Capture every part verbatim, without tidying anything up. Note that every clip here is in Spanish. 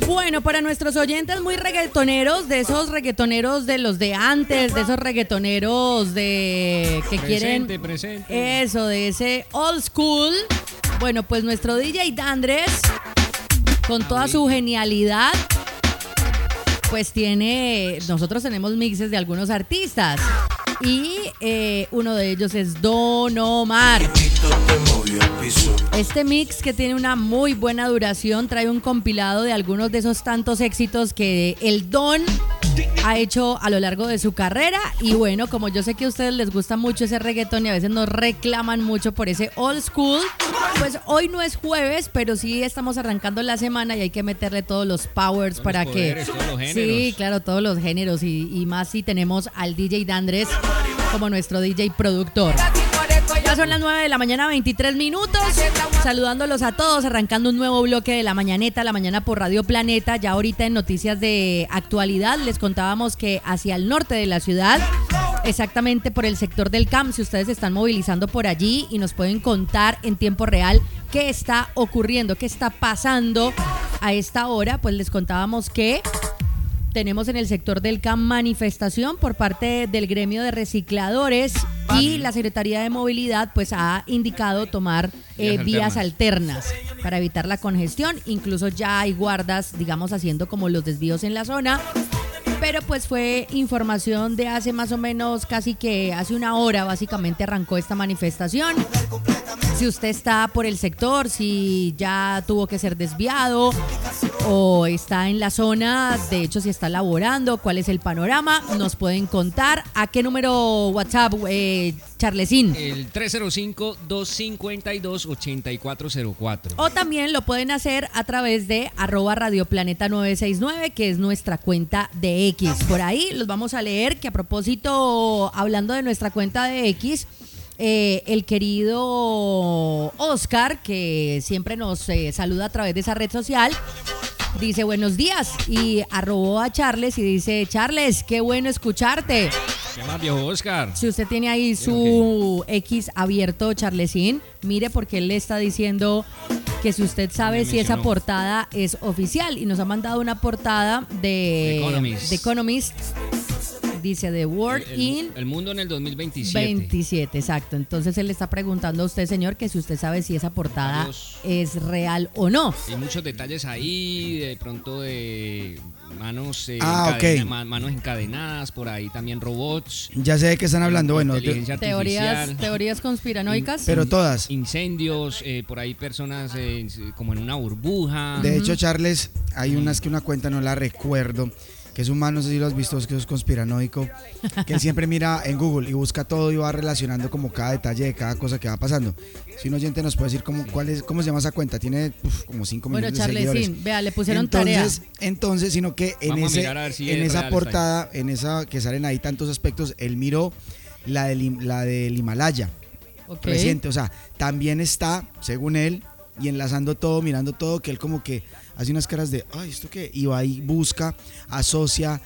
Bueno, para nuestros oyentes muy reggaetoneros, de esos reggaetoneros de los de antes, de esos reggaetoneros de que presente, quieren presente. eso, de ese old school. Bueno, pues nuestro D J Dandres, con toda su genialidad, pues tiene, nosotros tenemos mixes de algunos artistas y eh, uno de ellos es Don Omar. Este mix, que tiene una muy buena duración, trae un compilado de algunos de esos tantos éxitos que el Don ha hecho a lo largo de su carrera. Y bueno, como yo sé que a ustedes les gusta mucho ese reggaetón y a veces nos reclaman mucho por ese old school, pues hoy no es jueves, pero sí estamos arrancando la semana y hay que meterle todos los powers Todos para los poderes, que... todos los géneros. Sí, claro, todos los géneros y, y más si tenemos al D J Dandres como nuestro D J productor. Ya son las nueve de la mañana, veintitrés minutos. Saludándolos a todos, arrancando un nuevo bloque de La Mañaneta, La Mañana por Radio Planeta. Ya ahorita en noticias de actualidad les contábamos que hacia el norte de la ciudad, exactamente por el sector del C A M, si ustedes se están movilizando por allí y nos pueden contar en tiempo real qué está ocurriendo, qué está pasando a esta hora, pues les contábamos que tenemos en el sector del C A M manifestación por parte del gremio de recicladores y la Secretaría de Movilidad pues ha indicado tomar eh, Vías vías alternas. alternas para evitar la congestión. Incluso ya hay guardas, digamos, haciendo como los desvíos en la zona. Pero pues fue información de hace más o menos casi que hace una hora básicamente arrancó esta manifestación. Si usted está por el sector, si ya tuvo que ser desviado o está en la zona, de hecho si está laborando, cuál es el panorama, nos pueden contar. ¿A qué número WhatsApp, eh, Charlesín? El tres cero cinco, dos cinco dos, ocho cuatro cero cuatro. O también lo pueden hacer a través de arroba radioplaneta nueve seis nueve, que es nuestra cuenta de X. Por ahí los vamos a leer, que a propósito, hablando de nuestra cuenta de X, eh, el querido Oscar, que siempre nos eh, saluda a través de esa red social, dice buenos días y arrobó a Charles y dice: Charles, qué bueno escucharte. ¿Qué más, viejo Oscar? Si usted tiene ahí su X abierto, Charlesín, mire, porque él le está diciendo que si usted sabe Me si esa mencionó. portada es oficial, y nos ha mandado una portada de The Economist. The Economist. Dice The World El, el- in el mundo en el dos mil veintisiete. veintisiete, exacto. Entonces él le está preguntando a usted, señor, que si usted sabe si esa portada Varios- es real o no. Hay muchos detalles ahí, de pronto de manos, eh, Ah, encadena- ok. ma- manos encadenadas, por ahí también robots. Ya sé de qué están hablando, bueno, de- inteligencia Teorías, artificial. teorías conspiranoicas. pero todas. Incendios, eh, por ahí personas eh, como en una burbuja. De hecho, Charles, hay unas que una cuenta, no la recuerdo, que es un man, no sé si lo has visto, es que es conspiranoico, que él siempre mira en Google y busca todo y va relacionando como cada detalle de cada cosa que va pasando. Si un oyente nos puede decir cómo, cuál es, cómo se llama esa cuenta, tiene uf, como cinco Bueno, millones de seguidores. Charlesín, vea, le pusieron entonces, tarea. entonces, sino que en, Vamos a ese, mirar a ver si en es esa real portada, en esa que salen ahí tantos aspectos, él miró la del, Him- la del Himalaya. Ok. Reciente, o sea, también está, según él, y enlazando todo, mirando todo, que él como que hace unas caras de, ay, ¿esto qué? Y va y busca, asocia,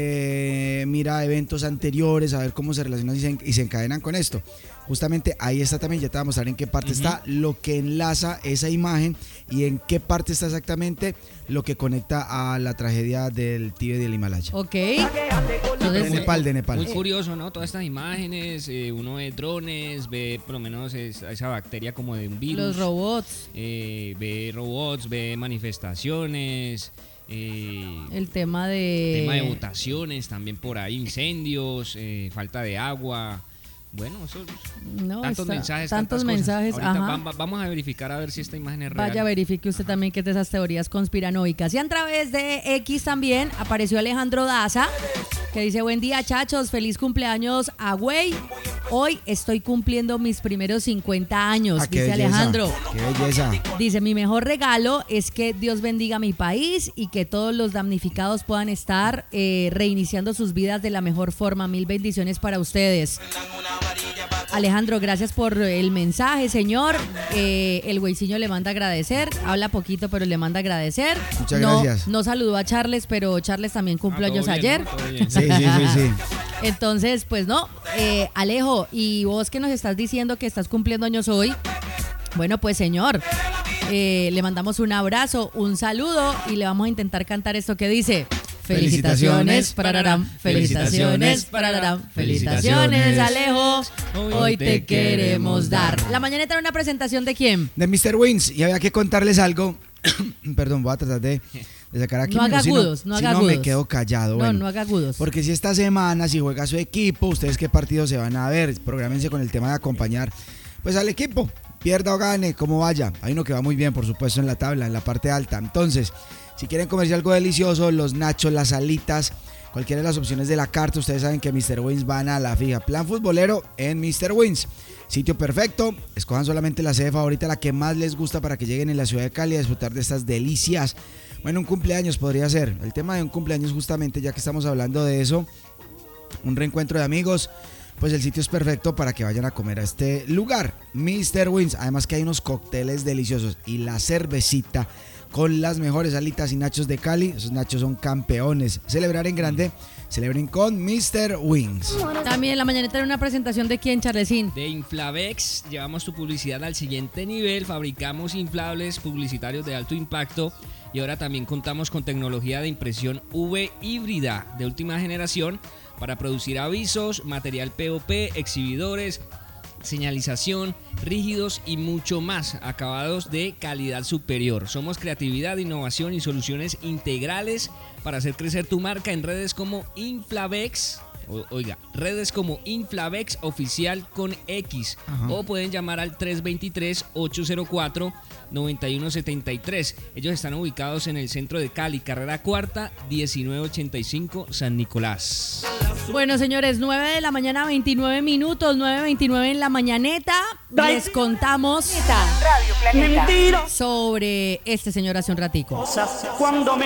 eh, mira eventos anteriores, a ver cómo se relacionan y se, en- y se encadenan con esto. Justamente ahí está también, ya te voy a mostrar en qué parte está lo que enlaza esa imagen y en qué parte está exactamente lo que conecta a la tragedia del Tíbet y del Himalaya. Ok. De Entonces, Nepal, de Nepal. Muy curioso, ¿no? Todas estas imágenes, eh, uno ve drones, ve por lo menos es- esa bacteria como de un virus. los robots, eh, ve robots, ve manifestaciones, eh, el tema de... tema de votaciones también por ahí, incendios, eh, falta de agua. Bueno, eso, No, tantos está- mensajes, tantos tantas cosas. mensajes, Ahorita ajá. va- va- vamos a verificar a ver si esta imagen es real. Vaya, verifique usted también que es de esas teorías conspiranoicas. Y a través de X también apareció Alejandro Daza, que dice: buen día, chachos, feliz cumpleaños a Güey. Hoy estoy cumpliendo mis primeros cincuenta años, Ah, qué dice belleza, Alejandro. Qué belleza. Dice: mi mejor regalo es que Dios bendiga mi país y que todos los damnificados puedan estar eh, reiniciando sus vidas de la mejor forma. Mil bendiciones para ustedes. Alejandro, gracias por el mensaje, señor. Eh, el güeyciño le manda agradecer. Habla poquito, pero le manda agradecer. Muchas no, gracias. No saludó a Charles, pero Charles también cumplió Ah, todo años bien, ayer. ¿no? Todo bien. Sí, sí, sí, sí. Entonces, pues no, eh, Alejo, y vos que nos estás diciendo que estás cumpliendo años hoy, bueno, pues señor, Eh, le mandamos un abrazo, un saludo y le vamos a intentar cantar esto que dice: felicitaciones, pararán, felicitaciones, pararán, felicitaciones, Alejo, hoy te queremos dar. La mañaneta era una presentación ¿de quién? De mister Wins, y había que contarles algo. Perdón, voy a tratar de, de sacar aquí. No haga si agudos, no, no si haga no agudos. me quedo callado. No, bueno. no haga agudos. Porque si esta semana, si juega su equipo, ustedes qué partidos se van a ver, prográmense con el tema de acompañar pues al equipo, pierda o gane, como vaya. Hay uno que va muy bien, por supuesto, en la tabla, en la parte alta. Entonces, si quieren comerse algo delicioso, los nachos, las alitas, cualquiera de las opciones de la carta, ustedes saben que mister Wins van a la fija. Plan futbolero en mister Wins. Sitio perfecto, escojan solamente la sede favorita, la que más les gusta para que lleguen en la ciudad de Cali a disfrutar de estas delicias. Bueno, un cumpleaños podría ser. El tema de un cumpleaños, justamente, ya que estamos hablando de eso, un reencuentro de amigos, pues el sitio es perfecto para que vayan a comer a este lugar, mister Wins. Además que hay unos cócteles deliciosos y la cervecita con las mejores alitas y nachos de Cali. Esos nachos son campeones. Celebrar en grande, celebren con mister Wins. También la mañaneta era una presentación ¿de quién, Charlesín? De Inflavex, llevamos tu publicidad al siguiente nivel, fabricamos inflables publicitarios de alto impacto y ahora también contamos con tecnología de impresión U V híbrida de última generación para producir avisos, material P O P, exhibidores, señalización, rígidos y mucho más, acabados de calidad superior. Somos creatividad, innovación y soluciones integrales para hacer crecer tu marca en redes como Inflavex. O, oiga, redes como Inflavex Oficial con X. Ajá. O pueden llamar al tres dos tres, ocho cero cuatro, nueve uno siete tres. Ellos están ubicados en el centro de Cali, carrera cuarta, diecinueve ochenta y cinco, San Nicolás. Bueno, señores, nueve de la mañana, veintinueve minutos, nueve veintinueve en la mañaneta. Les contamos Radio Planeta. sobre este señor hace un ratico. Cuando me